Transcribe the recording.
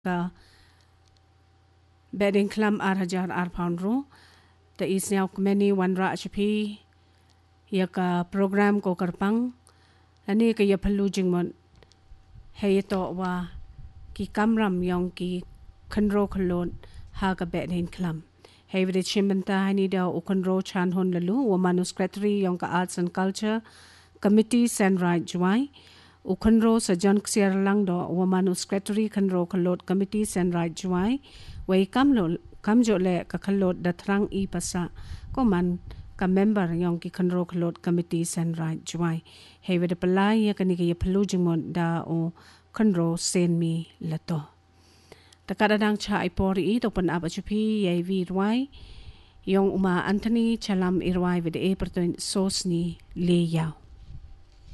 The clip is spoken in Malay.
ka bedding klam arhajar arpoundro the is now many one ra hp ya ka program ko karpang ani ka ya phalu jingmon hey to wa ki kamram yong ki khanro khalon ha ka bedding klam hey with chimbanta hani da ukhanro chan hon lalu wa manuscriptary yong ka arts and culture committee sunrise juai ukhanro sa jon ksiar lang do wa manuscriptary khanro khalot committee sunrise juai wai kamjo le ka khalot da thrang I pasa ko man ka member yong ki khanro khalot committee sunrise juai hey with palai ya kani ka ya phlu jingmon da o khanro sen mi lato takadang cha ipori I to pan apachupi yai vi ruai yong uma Anthony chalam irwai with a pertoin sos ni le yao